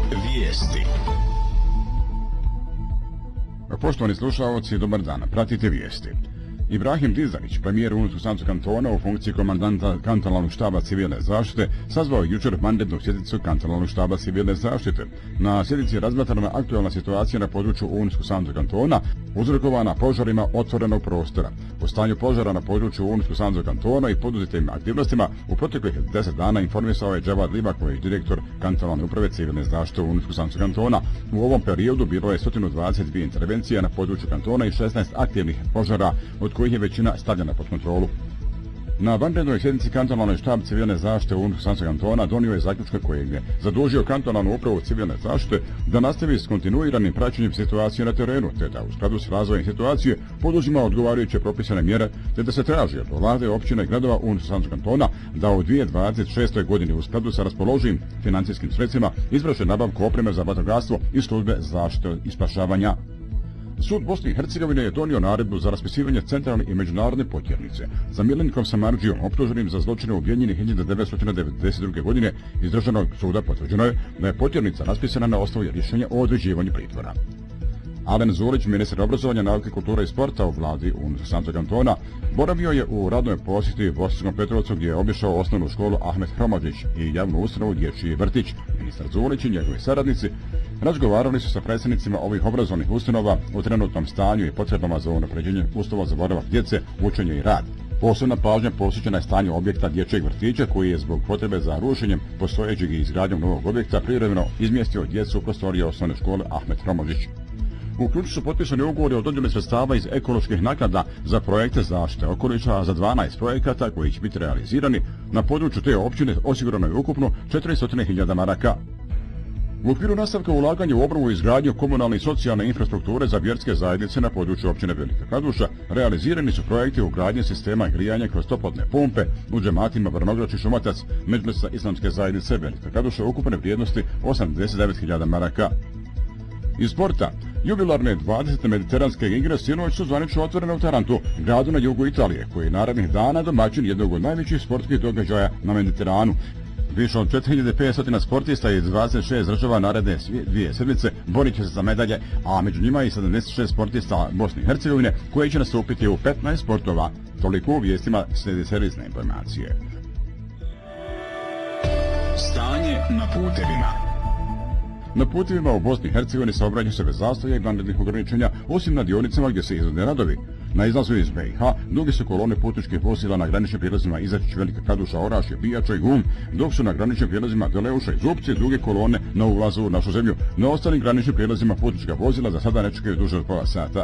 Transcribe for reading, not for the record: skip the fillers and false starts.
Vijesti. Poštovani slušalci, dobar dan. Pratite vijesti. Ibrahim Dizanić, premijer Unsko-Sanskog kantona u funkciji komandanta kantonalnog štaba civilne zaštite, sazvao jučer vanrednu sjednicu kantonalnog štaba civilne zaštite. Na sjednici je razmatrana aktualna situacija na području Unsko-Sanskog kantona, uzrokovana požarima otvorenog prostora. O stanju požara na području Unsko-Sanskog kantona i poduzetim aktivnostima u proteklih 10 dana informisao je Džavad Libaković, direktor kantonalne uprave civilne zaštite u Unsko-Sanskog kantona. U ovom periodu bilo je 122 intervencije na području kantona i 16 aktivnih požara, od kojih je većina stavljena pod kontrolu. Na vanrednoj sjednici kantonalne štab civilne zaštite u Unsko-Sanskog kantona donio je zaključak kojeg je zadužio kantonalnu upravu civilne zaštite da nastavi s kontinuiranim praćenjem situacije na terenu, te da u skladu s razvojem situacije poduzima odgovarajuće propisane mjere, te da se traži od vlade, općina i gradova Unsko-Sanskog kantona da u 2026. godini u skladu sa raspoloživim financijskim sredstvima izvrše nabavku opreme za vatrogastvo i službe zaštite i spašavanja. Sud Bosne i Hercegovine je donio naredbu za raspisivanje centralne i međunarodne potjernice za Milenkom Samardžijom, optuženim za zločine u Bijeljini 1992. godine. Iz Državnog suda potvrđeno je da je potjernica raspisana na osnovu rješenja o određivanju pritvora. Alen Zulić, ministar obrazovanja, nauke, kulture i sporta u vladi Unsko-Sanskog kantona, boravio je u radnoj posjeti u Bosanskom Petrovcu, gdje je obišao osnovnu školu Ahmet Hromadžić i javnu ustanovu Dječji vrtić. Ministar Zulić i njegovi saradnici razgovarali su sa predstavnicima ovih obrazovnih ustanova o trenutnom stanju i potrebama za unapređenje uslova za boravak djece, učenje i rad. Posebna pažnja posvećena je stanju objekta dječjeg vrtića, koji je zbog potrebe za rušenjem postojećeg i izgradnjom novog objekta privremeno izmjestio djecu u prostorije osnovne škole Ahmet Hromadžić. U ključu su potpisani ugovori o dodjeli sredstava iz ekoloških naknada za projekte zaštite okoliša za 12 projekata koji će biti realizirani. Na području te općine osigurano je ukupno 400.000 maraka. U okviru nastavka ulaganja u obnovu i izgradnju komunalne i socijalne infrastrukture za vjerske zajednice na području općine Velika Kladuša realizirani su projekti ugradnje sistema grijanja kroz toplotne pumpe u džematima Vrnograč i Šumatac Medžlisa Islamske zajednice Velika Kladuša ukupne vrijednosti 89.000 maraka. Iz sporta, jubilarne 20. mediteranske igre sinoć su zvanično otvorene u Tarantu, gradu na jugu Italije, koji je narednih dana domaćin jednog od najvećih sportskih događaja na Mediteranu. Više od 4500 sportista iz 26 država naredne 2 sedmice borit će se za medalje, a među njima i 76 sportista Bosne i Hercegovine koji će nastupiti u 15 sportova. Toliko u vijestima, slijedi servisne informacije. Stanje na putevima. Na putevima u Bosni i Hercegovini saobraćaj se bez zastoja i vanrednih ograničenja, osim na dionicama gdje se izvode radovi. Na izlazu iz BiH duge su kolone putničkih vozila na graničnim prijelazima Izačić, Velika Kladuša, Orašje, Bijača i Gum, dok su na graničnim prijelazima Deleuša i Zupci duge kolone na ulazu u našu zemlju. Na ostalim graničnim prijelazima putnička vozila za sada ne čekaju duže od pola sata.